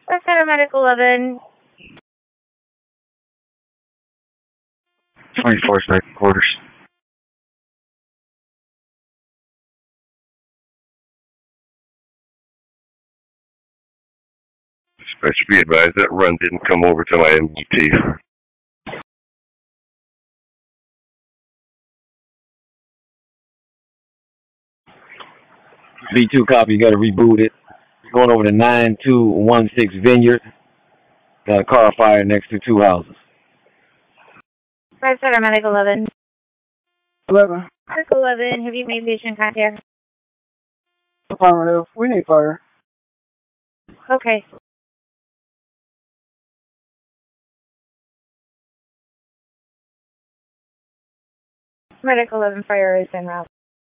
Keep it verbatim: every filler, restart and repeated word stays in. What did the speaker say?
West Center Medical eleven. twenty-four second quarters. Dispatch, be advised that run didn't come over to my M E T. V two copy, you gotta reboot it. Going over to nine two one six Vineyard. Got a car fire next to two houses. Five Center Medical eleven. eleven. Medical eleven, have you made patient contact? Affirmative. We need fire. Okay. Medical eleven, fire is en route.